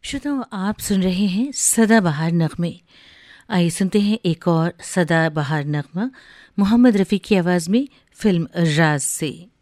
श्रोताओं, आप सुन रहे हैं सदाबहार नगमे। आइए सुनते हैं एक और सदाबहार नगमा मोहम्मद रफ़ी की आवाज़ में फिल्म राज से।